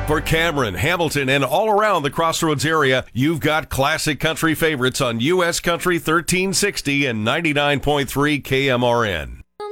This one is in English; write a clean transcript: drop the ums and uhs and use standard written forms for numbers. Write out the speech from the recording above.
For Cameron, Hamilton, and all around the Crossroads area, you've got classic country favorites on U.S. Country 1360 and 99.3 KMRN.